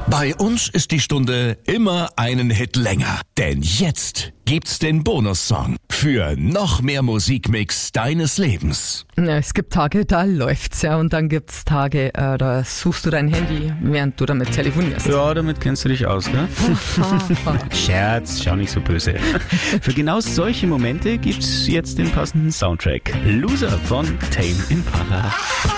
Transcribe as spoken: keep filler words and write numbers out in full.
Bei uns ist die Stunde immer einen Hit länger. Denn jetzt gibt's den Bonussong für noch mehr Musikmix deines Lebens. Ja, es gibt Tage, da läuft's, ja. Und dann gibt's Tage, äh, da suchst du dein Handy, während du damit telefonierst. Ja, damit kennst du dich aus, gell? Scherz, schau nicht so böse. Für genau solche Momente gibt's jetzt den passenden Soundtrack. Loser von Tame Impala.